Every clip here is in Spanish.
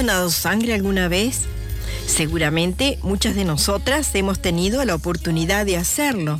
donado sangre alguna vez? Seguramente muchas de nosotras hemos tenido la oportunidad de hacerlo.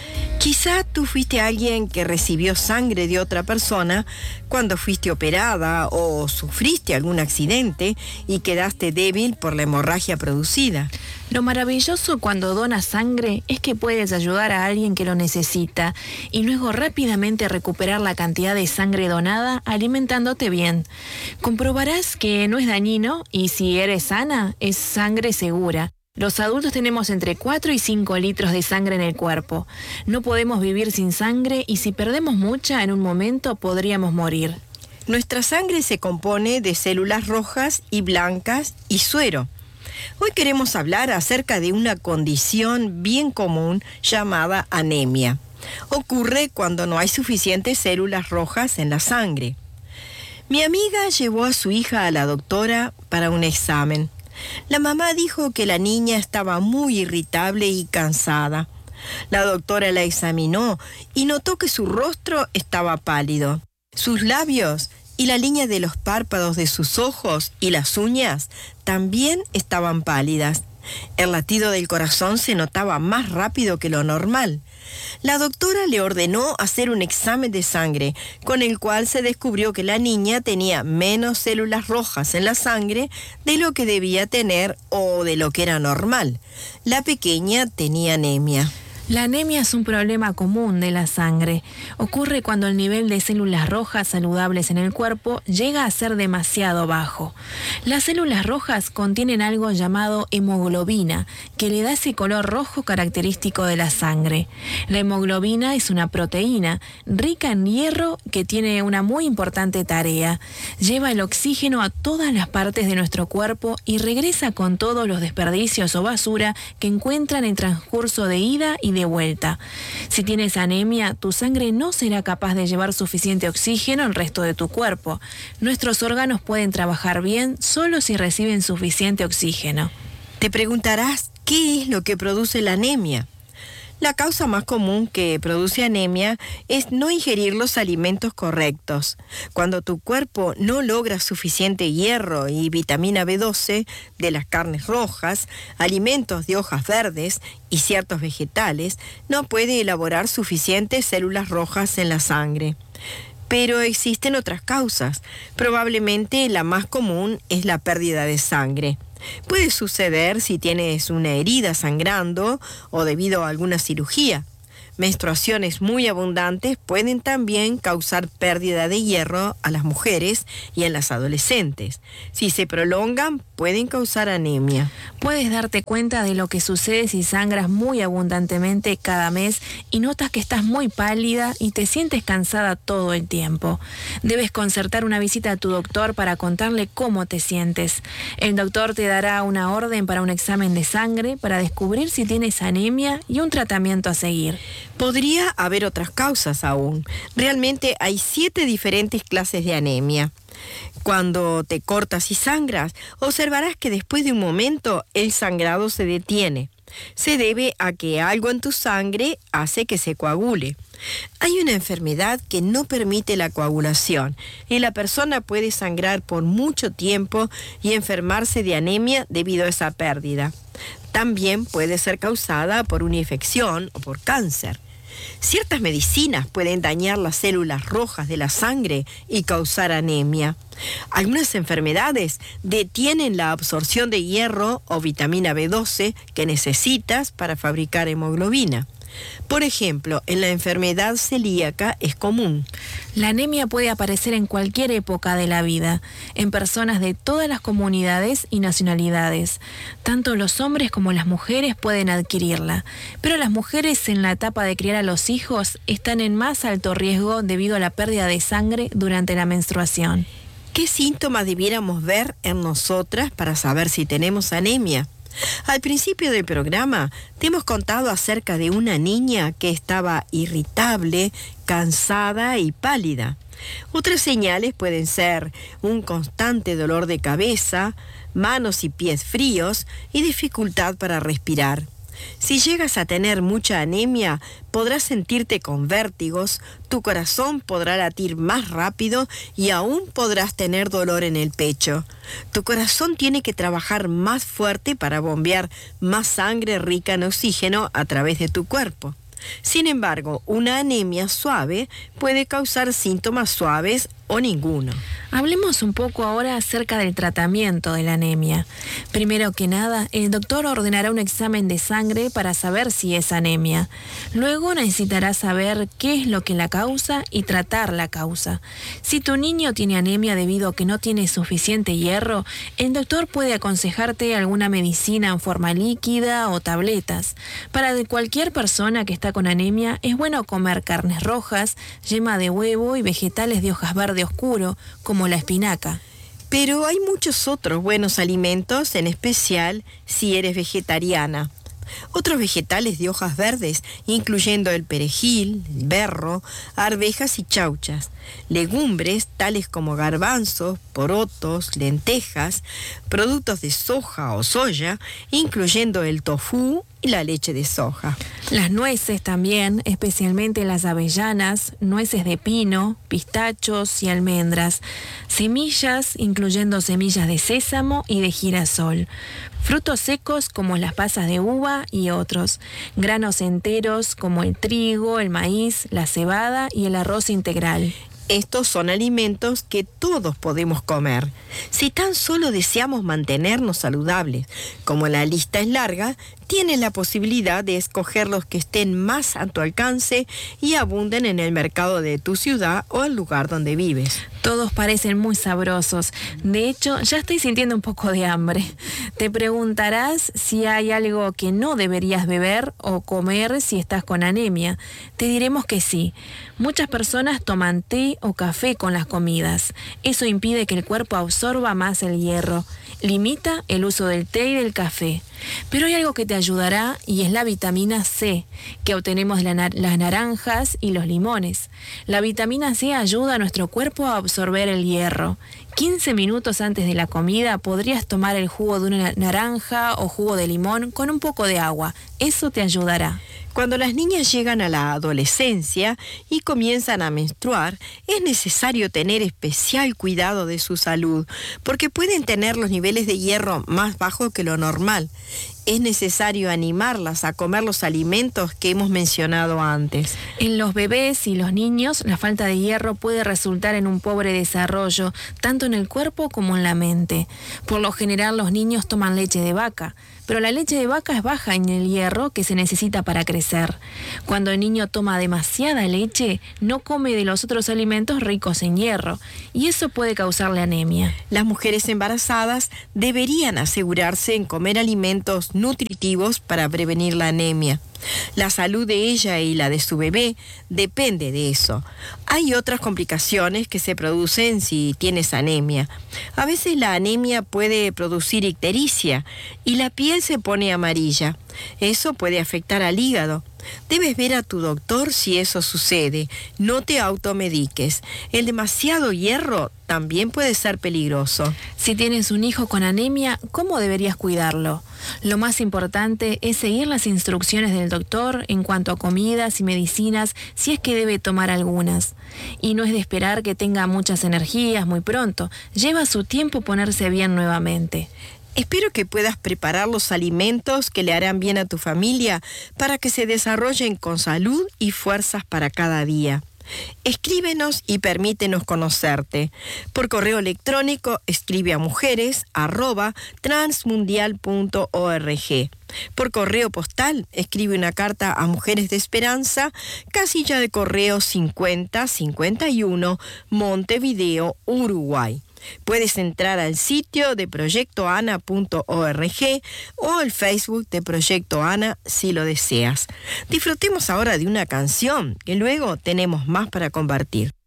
Quizá tú fuiste alguien que recibió sangre de otra persona cuando fuiste operada o sufriste algún accidente y quedaste débil por la hemorragia producida. Lo maravilloso cuando donas sangre es que puedes ayudar a alguien que lo necesita y luego rápidamente recuperar la cantidad de sangre donada alimentándote bien. Comprobarás que no es dañino y si eres sana, es sangre segura. Los adultos tenemos entre 4 y 5 litros de sangre en el cuerpo. No podemos vivir sin sangre y si perdemos mucha en un momento podríamos morir. Nuestra sangre se compone de células rojas y blancas y suero. Hoy queremos hablar acerca de una condición bien común llamada anemia. Ocurre cuando no hay suficientes células rojas en la sangre. Mi amiga llevó a su hija a la doctora para un examen. La mamá dijo que la niña estaba muy irritable y cansada. La doctora la examinó y notó que su rostro estaba pálido. Sus labios y la línea de los párpados de sus ojos y las uñas también estaban pálidas. El latido del corazón se notaba más rápido que lo normal. La doctora le ordenó hacer un examen de sangre, con el cual se descubrió que la niña tenía menos células rojas en la sangre de lo que debía tener o de lo que era normal. La pequeña tenía anemia. La anemia es un problema común de la sangre. Ocurre cuando el nivel de células rojas saludables en el cuerpo llega a ser demasiado bajo. Las células rojas contienen algo llamado hemoglobina, que le da ese color rojo característico de la sangre. La hemoglobina es una proteína rica en hierro que tiene una muy importante tarea. Lleva el oxígeno a todas las partes de nuestro cuerpo y regresa con todos los desperdicios o basura que encuentra en el transcurso de ida y de vuelta. Si tienes anemia, tu sangre no será capaz de llevar suficiente oxígeno al resto de tu cuerpo. Nuestros órganos pueden trabajar bien solo si reciben suficiente oxígeno. Te preguntarás, ¿qué es lo que produce la anemia? La causa más común que produce anemia es no ingerir los alimentos correctos. Cuando tu cuerpo no logra suficiente hierro y vitamina B12 de las carnes rojas, alimentos de hojas verdes y ciertos vegetales, no puede elaborar suficientes células rojas en la sangre. Pero existen otras causas. Probablemente la más común es la pérdida de sangre. Puede suceder si tienes una herida sangrando o debido a alguna cirugía. Menstruaciones muy abundantes pueden también causar pérdida de hierro a las mujeres y en las adolescentes. Si se prolongan, pueden causar anemia. Puedes darte cuenta de lo que sucede si sangras muy abundantemente cada mes y notas que estás muy pálida y te sientes cansada todo el tiempo. Debes concertar una visita a tu doctor para contarle cómo te sientes. El doctor te dará una orden para un examen de sangre para descubrir si tienes anemia y un tratamiento a seguir. Podría haber otras causas aún. Realmente hay 7 diferentes clases de anemia. Cuando te cortas y sangras, observarás que después de un momento el sangrado se detiene. Se debe a que algo en tu sangre hace que se coagule. Hay una enfermedad que no permite la coagulación y la persona puede sangrar por mucho tiempo y enfermarse de anemia debido a esa pérdida. También puede ser causada por una infección o por cáncer. Ciertas medicinas pueden dañar las células rojas de la sangre y causar anemia. Algunas enfermedades detienen la absorción de hierro o vitamina B12 que necesitas para fabricar hemoglobina. Por ejemplo, en la enfermedad celíaca es común. La anemia puede aparecer en cualquier época de la vida, en personas de todas las comunidades y nacionalidades. Tanto los hombres como las mujeres pueden adquirirla, pero las mujeres en la etapa de criar a los hijos están en más alto riesgo debido a la pérdida de sangre durante la menstruación. ¿Qué síntomas debiéramos ver en nosotras para saber si tenemos anemia? Al principio del programa te hemos contado acerca de una niña que estaba irritable, cansada y pálida. Otras señales pueden ser un constante dolor de cabeza, manos y pies fríos y dificultad para respirar. Si llegas a tener mucha anemia, podrás sentirte con vértigos, tu corazón podrá latir más rápido y aún podrás tener dolor en el pecho. Tu corazón tiene que trabajar más fuerte para bombear más sangre rica en oxígeno a través de tu cuerpo. Sin embargo, una anemia suave puede causar síntomas suaves o ninguno. Hablemos un poco ahora acerca del tratamiento de la anemia. Primero que nada, el doctor ordenará un examen de sangre para saber si es anemia. Luego necesitará saber qué es lo que la causa y tratar la causa. Si tu niño tiene anemia debido a que no tiene suficiente hierro, el doctor puede aconsejarte alguna medicina en forma líquida o tabletas. Para cualquier persona que está con anemia, es bueno comer carnes rojas, yema de huevo y vegetales de hojas verde oscuro, como la espinaca. Pero hay muchos otros buenos alimentos, en especial si eres vegetariana. Otros vegetales de hojas verdes, incluyendo el perejil, el berro, arvejas y chauchas. Legumbres tales como garbanzos, porotos, lentejas, productos de soja o soya, incluyendo el tofu y la leche de soja. Las nueces también, especialmente las avellanas, nueces de pino, pistachos y almendras. Semillas, incluyendo semillas de sésamo y de girasol. Frutos secos como las pasas de uva y otros. Granos enteros como el trigo, el maíz, la cebada y el arroz integral. Estos son alimentos que todos podemos comer. Si tan solo deseamos mantenernos saludables, como la lista es larga, tienes la posibilidad de escoger los que estén más a tu alcance y abunden en el mercado de tu ciudad o el lugar donde vives. Todos parecen muy sabrosos. De hecho, ya estoy sintiendo un poco de hambre. Te preguntarás si hay algo que no deberías beber o comer si estás con anemia. Te diremos que sí. Muchas personas toman té o café con las comidas. Eso impide que el cuerpo absorba más el hierro. Limita el uso del té y del café. Pero hay algo que te ayudará y es la vitamina C, que obtenemos de las naranjas y los limones. La vitamina C ayuda a nuestro cuerpo a absorber el hierro. 15 minutos antes de la comida podrías tomar el jugo de una naranja o jugo de limón con un poco de agua. Eso te ayudará. Cuando las niñas llegan a la adolescencia y comienzan a menstruar, es necesario tener especial cuidado de su salud, porque pueden tener los niveles de hierro más bajos que lo normal. Es necesario animarlas a comer los alimentos que hemos mencionado antes. En los bebés y los niños, la falta de hierro puede resultar en un pobre desarrollo, tanto en el cuerpo como en la mente. Por lo general, los niños toman leche de vaca, pero la leche de vaca es baja en el hierro que se necesita para crecer. Cuando el niño toma demasiada leche, no come de los otros alimentos ricos en hierro, y eso puede causarle anemia. Las mujeres embarazadas deberían asegurarse en comer alimentos nutritivos para prevenir la anemia. La salud de ella y la de su bebé depende de eso. Hay otras complicaciones que se producen si tienes anemia. A veces la anemia puede producir ictericia y la piel se pone amarilla. Eso puede afectar al hígado. Debes ver a tu doctor si eso sucede. No te automediques. El demasiado hierro también puede ser peligroso. Si tienes un hijo con anemia, ¿cómo deberías cuidarlo? Lo más importante es seguir las instrucciones del doctor en cuanto a comidas y medicinas, si es que debe tomar algunas. Y no es de esperar que tenga muchas energías muy pronto. Lleva su tiempo ponerse bien nuevamente. Espero que puedas preparar los alimentos que le harán bien a tu familia para que se desarrollen con salud y fuerzas para cada día. Escríbenos y permítenos conocerte. Por correo electrónico escribe a mujeres@transmundial.org. Por correo postal escribe una carta a Mujeres de Esperanza, casilla de correo 5051, Montevideo, Uruguay. Puedes entrar al sitio de proyectoana.org o al Facebook de Proyecto Ana si lo deseas. Disfrutemos ahora de una canción, que luego tenemos más para compartir.